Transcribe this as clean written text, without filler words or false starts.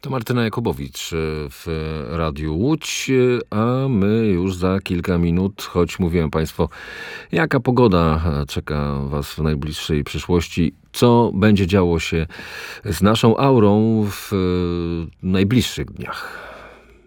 To Martyna Jakubowicz w Radiu Łódź, a my już za kilka minut, choć mówiłem Państwu, jaka pogoda czeka Was w najbliższej przyszłości, co będzie działo się z naszą aurą w najbliższych dniach.